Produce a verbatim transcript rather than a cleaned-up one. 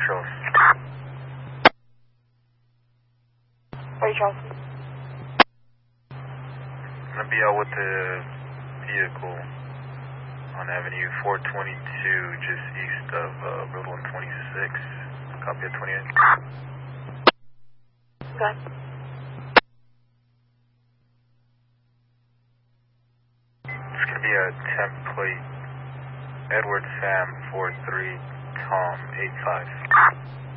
Charles. Hey, Charles. I'm going to be out with the vehicle on Avenue four twenty-two, just east of uh, Road one twenty-six. Copy at twenty-eight. Okay. It's going to be a template Edward Sam four three Tom eight five.